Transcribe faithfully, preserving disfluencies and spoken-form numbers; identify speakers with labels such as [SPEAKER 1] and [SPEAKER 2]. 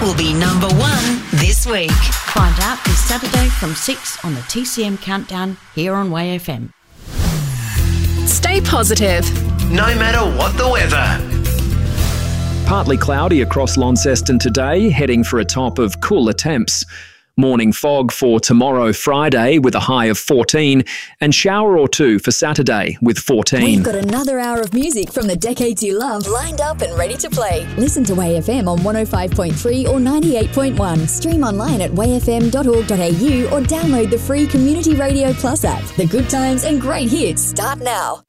[SPEAKER 1] will be number one this week.
[SPEAKER 2] Find out this Saturday from six on the T C M Countdown here on W A F M.
[SPEAKER 3] Stay positive,
[SPEAKER 4] no matter what the weather.
[SPEAKER 5] Partly cloudy across Launceston today, heading for a top of cooler temps. Morning fog for tomorrow, Friday, with a high of fourteen, and shower or two for Saturday with fourteen.
[SPEAKER 6] We've got another hour of music from the decades you love lined up and ready to play. Listen to W A F M on one oh five point three or ninety-eight point one. Stream online at w a f m dot org dot a u or download the free Community Radio Plus app. The good times and great hits start now.